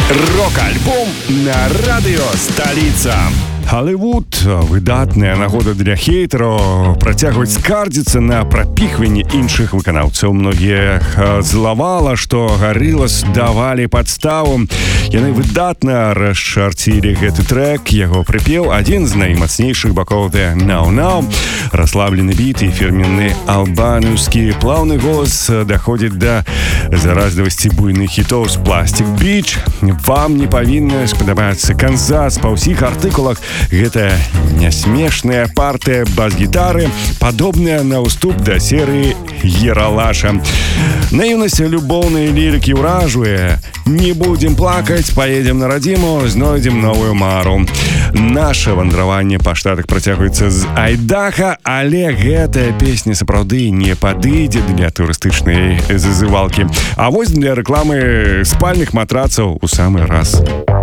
Рок-альбом на радыё «Сталіца». Голливуд – выдатная нагода для хейтераў працягваць скардзіцца на прапіхванне іншых выканаўцаў. Многія злавала, што Гориллаз давалі падставу. Яны выдатна расчарцілі гэты трэк. Яго прыпеў адзін з наймацнейшых бакоў The Now Now. Расслаблены біт і фірменны албанаўскі плаўны голас даходзіць да заразлівасці буйных хітоў з Plastic Beach. Вам не павінна спадабацца Канзас па ўсіх артыкулах. Гэта нясмешная партыя бас-гітары, падобная на ўступ да серыі Ералаша. Наіўнасць любоўнай лірыкі ўражвае. Не будзем плакаць, паедзем на радзіму, знойдзем новую мару. Наша вандраванне па штатах працягваецца з Айдаха, але гэтая песня сапраўды не падыдзе для турыстычнай зазывалкі. А вось для рэкламы спальных матрацаў у самы раз.